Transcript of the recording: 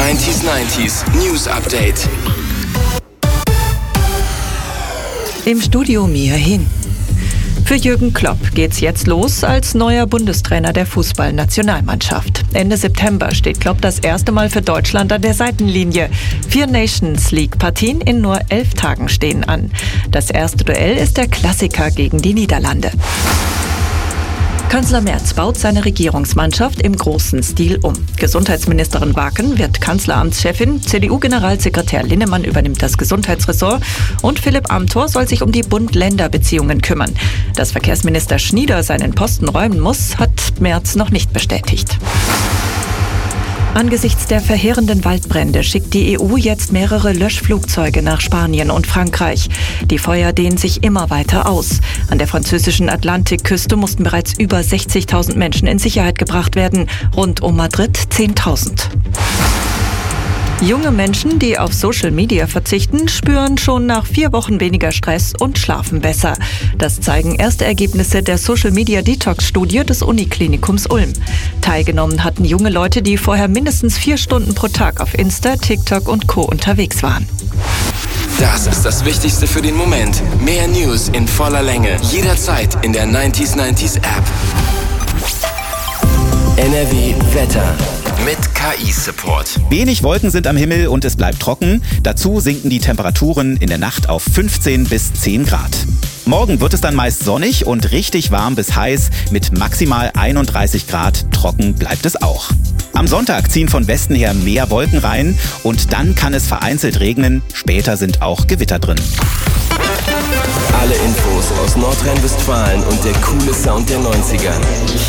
90s News Update. Im Studio Mia Hin. Für Jürgen Klopp geht's jetzt los als neuer Bundestrainer der Fußballnationalmannschaft. Ende September steht Klopp das erste Mal für Deutschland an der Seitenlinie. 4 Nations League-Partien in nur 11 Tagen stehen an. Das erste Duell ist der Klassiker gegen die Niederlande. Kanzler Merz baut seine Regierungsmannschaft im großen Stil um. Gesundheitsministerin Waken wird Kanzleramtschefin, CDU-Generalsekretär Linnemann übernimmt das Gesundheitsressort und Philipp Amthor soll sich um die Bund-Länder-Beziehungen kümmern. Dass Verkehrsminister Schnieder seinen Posten räumen muss, hat Merz noch nicht bestätigt. Angesichts der verheerenden Waldbrände schickt die EU jetzt mehrere Löschflugzeuge nach Spanien und Frankreich. Die Feuer dehnen sich immer weiter aus. An der französischen Atlantikküste mussten bereits über 60.000 Menschen in Sicherheit gebracht werden. Rund um Madrid 10.000. Junge Menschen, die auf Social Media verzichten, spüren schon nach 4 Wochen weniger Stress und schlafen besser. Das zeigen erste Ergebnisse der Social Media Detox-Studie des Uniklinikums Ulm. Teilgenommen hatten junge Leute, die vorher mindestens 4 Stunden pro Tag auf Insta, TikTok und Co. unterwegs waren. Das ist das Wichtigste für den Moment. Mehr News in voller Länge. Jederzeit in der 90s App. NRW Wetter. Mit KI-Support. Wenig Wolken sind am Himmel und es bleibt trocken. Dazu sinken die Temperaturen in der Nacht auf 15 bis 10 Grad. Morgen wird es dann meist sonnig und richtig warm bis heiß. Mit maximal 31 Grad trocken bleibt es auch. Am Sonntag ziehen von Westen her mehr Wolken rein und dann kann es vereinzelt regnen. Später sind auch Gewitter drin. Alle Infos aus Nordrhein-Westfalen und der coole Sound der 90er.